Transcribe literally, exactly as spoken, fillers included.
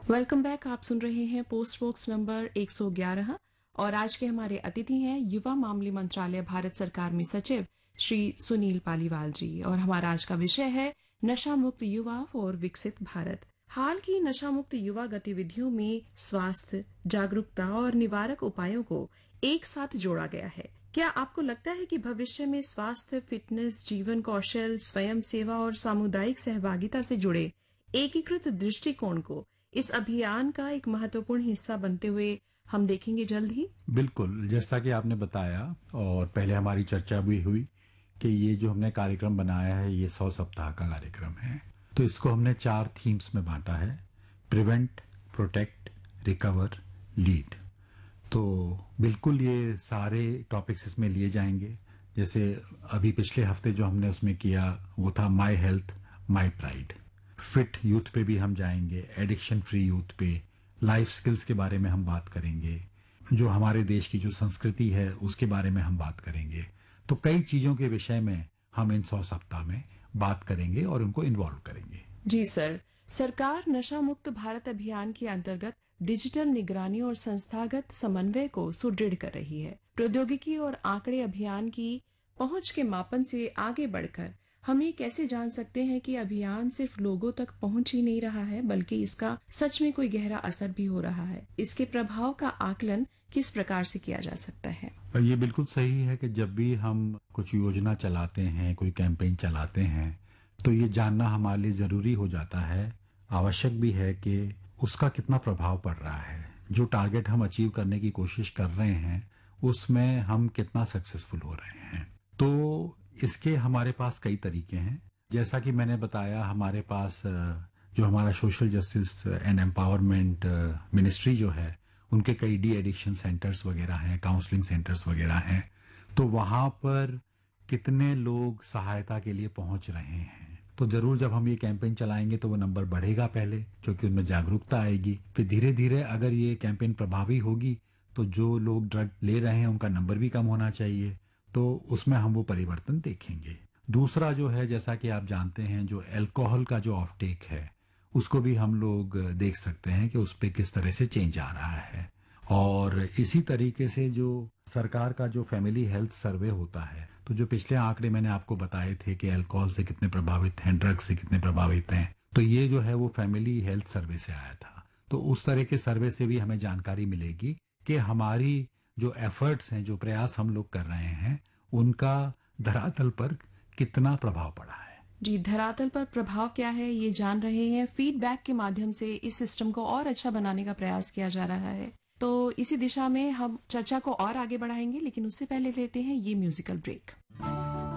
Welcome back. आप सुन रहे हैं पोस्ट बॉक्स नंबर एक सौ ग्यारह और आज के हमारे अतिथि हैं युवा मामले मंत्रालय भारत सरकार में सचिव श्री सुनील पालीवाल जी और हमारा आज का विषय है नशा मुक्त युवा फॉर विकसित भारत। हाल की नशा मुक्त युवा गतिविधियों में स्वास्थ्य, जागरूकता और निवारक उपायों को एक साथ जोड़ा गया है। क्या आपको लगता है कि भविष्य में स्वास्थ्य, फिटनेस, जीवन कौशल, स्वयं सेवा और सामुदायिक सहभागिता से जुड़े एकीकृत दृष्टिकोण को इस अभियान का एक महत्वपूर्ण हिस्सा बनते हुए हम देखेंगे जल्द ही? बिल्कुल, जैसा कि आपने बताया और पहले हमारी चर्चा भी हुई कि ये जो हमने कार्यक्रम बनाया है ये सौ सप्ताह का कार्यक्रम है। तो इसको हमने चार थीम्स में बांटा है: प्रिवेंट, प्रोटेक्ट, रिकवर, लीड। तो बिल्कुल ये सारे टॉपिक्स इसमें लिए जाएंगे। जैसे अभी पिछले हफ्ते जो हमने उसमें किया वो था my health my pride. Fit youth पे भी हम जाएंगे, एडिक्शन फ्री यूथ पे, लाइफ स्किल्स के बारे में हम बात करेंगे, जो हमारे देश की जो संस्कृति है उसके बारे में हम बात करेंगे। तो कई चीजों के विषय में हम इन सौ सप्ताह में बात करेंगे और उनको इन्वॉल्व करेंगे। जी सर। सरकार नशा मुक्त भारत अभियान के अंतर्गत डिजिटल निगरानी और संस्थागत समन्वय को सुदृढ़ कर रही है। प्रौद्योगिकी और आंकड़े अभियान की पहुंच के मापन से आगे बढ़कर हम ये कैसे जान सकते हैं कि अभियान सिर्फ लोगों तक पहुंच ही नहीं रहा है बल्कि इसका सच में कोई गहरा असर भी हो रहा है? इसके प्रभाव का आकलन किस प्रकार से किया जा सकता है? ये बिल्कुल सही है कि जब भी हम कुछ योजना चलाते हैं, कोई कैंपेन चलाते हैं, तो ये जानना हमारे लिए जरूरी हो जाता है, आवश्यक भी है कि उसका कितना प्रभाव पड़ रहा है। जो टारगेट हम अचीव करने की कोशिश कर रहे हैं उसमें हम कितना सक्सेसफुल हो रहे हैं। तो इसके हमारे पास कई तरीके हैं। जैसा कि मैंने बताया, हमारे पास जो हमारा social justice and empowerment ministry जो है उनके कई डी एडिक्शन सेंटर्स वगैरह हैं, काउंसलिंग सेंटर्स वगैरह हैं। तो वहां पर कितने लोग सहायता के लिए पहुंच रहे हैं। तो जरूर जब हम ये कैंपेन चलाएंगे तो वो नंबर बढ़ेगा पहले, क्योंकि उनमें जागरूकता आएगी। फिर धीरे धीरे अगर ये कैंपेन प्रभावी होगी तो जो लोग ड्रग ले रहे हैं उनका नंबर भी कम होना चाहिए। तो उसमें हम वो परिवर्तन देखेंगे। दूसरा जो है, जैसा कि आप जानते हैं, जो अल्कोहल का जो ऑफटेक है उसको भी हम लोग देख सकते हैं कि उस पे किस तरह से चेंज आ रहा है। और इसी तरीके से जो सरकार का जो फैमिली हेल्थ सर्वे होता है, तो जो पिछले आंकड़े मैंने आपको बताए थे कि अल्कोहल से कितने प्रभावित हैं, ड्रग्स से कितने प्रभावित हैं, तो ये जो है वो फैमिली हेल्थ सर्वे से आया था। तो उस तरह के सर्वे से भी हमें जानकारी मिलेगी कि हमारी जो एफर्ट्स हैं, जो प्रयास हम लोग कर रहे हैं, उनका धरातल पर कितना प्रभाव पड़ा है। जी, धरातल पर प्रभाव क्या है ये जान रहे हैं। फीडबैक के माध्यम से इस सिस्टम को और अच्छा बनाने का प्रयास किया जा रहा है। तो इसी दिशा में हम चर्चा को और आगे बढ़ाएंगे, लेकिन उससे पहले लेते हैं ये म्यूजिकल ब्रेक।